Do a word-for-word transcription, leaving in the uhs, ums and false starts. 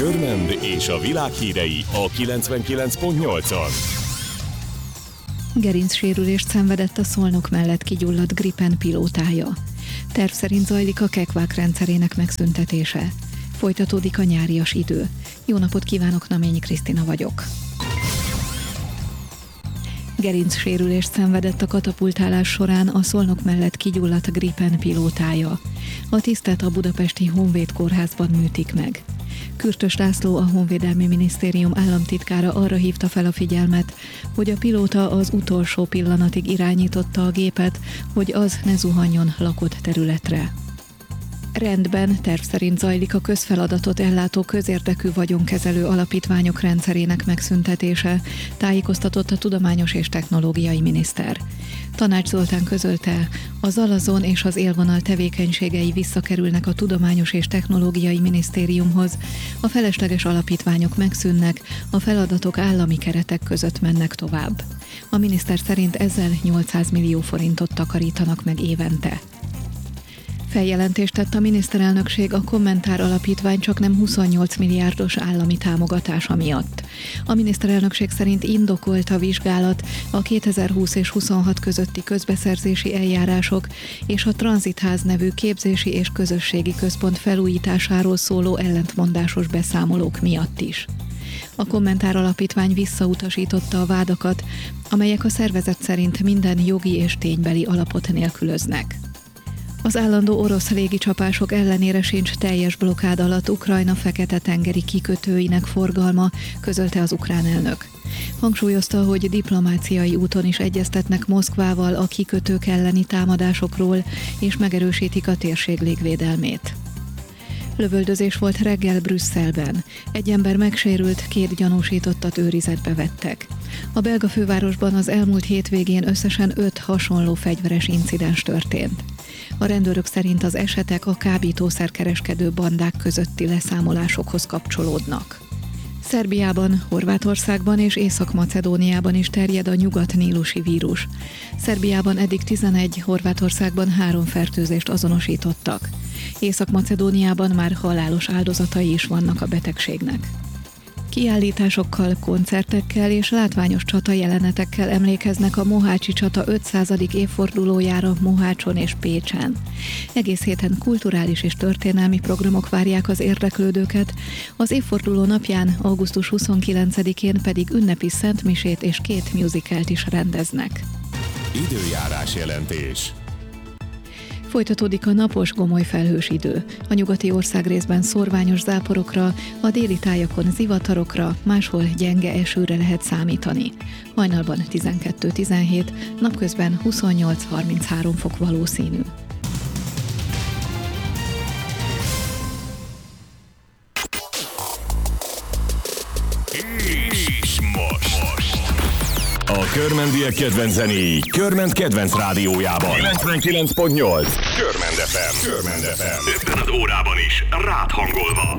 Körmend és a világ hírei a kilencvenkilenc pont nyolcon. Gerincsérülést szenvedett a Szolnok mellett kigyulladt Gripen pilótája. Terv szerint zajlik a kekvák rendszerének megszüntetése. Folytatódik a nyárias idő. Jó napot kívánok, Naményi Krisztina vagyok. Gerincsérülést szenvedett a katapultálás során a Szolnok mellett kigyulladt Gripen pilótája. A tisztet a budapesti Honvéd kórházban műtik meg. Kürtös László, a Honvédelmi Minisztérium államtitkára arra hívta fel a figyelmet, hogy a pilóta az utolsó pillanatig irányította a gépet, hogy az ne zuhanjon lakott területre. Rendben, terv szerint zajlik a közfeladatot ellátó közérdekű vagyonkezelő alapítványok rendszerének megszüntetése, tájékoztatott a Tudományos és Technológiai Miniszter. Tanács Zoltán közölte, a Zalazon és az élvonal tevékenységei visszakerülnek a Tudományos és Technológiai Minisztériumhoz, a felesleges alapítványok megszűnnek, a feladatok állami keretek között mennek tovább. A miniszter szerint ezzel nyolcszáz millió forintot takarítanak meg évente. Feljelentést tett a miniszterelnökség a Kommentár Alapítvány csaknem huszonnyolc milliárdos állami támogatása miatt. A miniszterelnökség szerint indokolt a vizsgálat a kétezer-húsz és huszonhat közötti közbeszerzési eljárások és a Tranzitház nevű képzési és közösségi központ felújításáról szóló ellentmondásos beszámolók miatt is. A Kommentár Alapítvány visszautasította a vádakat, amelyek a szervezet szerint minden jogi és ténybeli alapot nélkülöznek. Az állandó orosz légicsapások ellenére sincs teljes blokkád alatt Ukrajna fekete-tengeri kikötőinek forgalma, közölte az ukrán elnök. Hangsúlyozta, hogy diplomáciai úton is egyeztetnek Moszkvával a kikötők elleni támadásokról, és megerősítik a térség légvédelmét. Lövöldözés volt reggel Brüsszelben. Egy ember megsérült, két gyanúsítottat őrizetbe vettek. A belga fővárosban az elmúlt hétvégén összesen öt hasonló fegyveres incidens történt. A rendőrök szerint az esetek a kábítószerkereskedő bandák közötti leszámolásokhoz kapcsolódnak. Szerbiában, Horvátországban és Észak-Macedóniában is terjed a nyugat-nílusi vírus. Szerbiában eddig tizenegy, Horvátországban három fertőzést azonosítottak. Észak-Macedóniában már halálos áldozatai is vannak a betegségnek. Kiállításokkal, koncertekkel és látványos csatajelenetekkel emlékeznek a mohácsi csata ötszázadik évfordulójára Mohácson és Pécsen. Egész héten kulturális és történelmi programok várják az érdeklődőket, az évforduló napján, augusztus huszonkilencedikén pedig ünnepi szentmisét és két musicalt is rendeznek. Időjárás jelentés. Folytatódik a napos, gomoly felhős idő. A nyugati országrészben szórványos záporokra, a déli tájakon zivatarokra, máshol gyenge esőre lehet számítani. Hajnalban tizenkettő-tizenhét, napközben huszonnyolc-harminchárom fok valószínű. És most. A körmendiek kedvenc zenéi Körmend kedvenc rádiójában. kilencvenkilenc pont nyolc. Körmend ef em. Körmend ef em. Ebben az órában is rád hangolva.